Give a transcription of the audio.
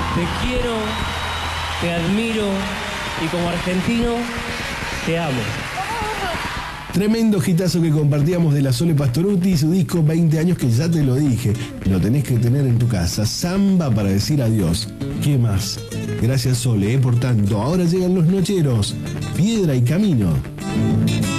Te quiero, te admiro y como argentino te amo. Tremendo hitazo que compartíamos de la Sole Pastorutti y su disco 20 años, que ya te lo dije, lo tenés que tener en tu casa. Samba para decir adiós. ¿Qué más? Gracias, Sole, por tanto. Ahora llegan los nocheros. Piedra y Camino.